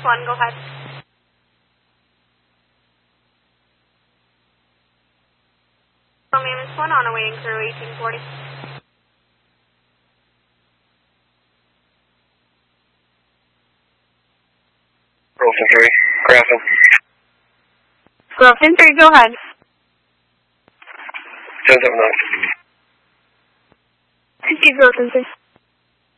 1, go ahead. Mammoth 1 on awaiting crew 1840. Grafton 3, Grafton. Grafton 3, go ahead. 1079. Grafton 3.